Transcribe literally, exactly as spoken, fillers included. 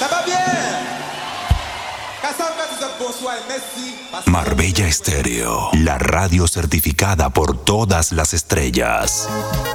Marbella Estéreo, la radio certificada por todas las estrellas.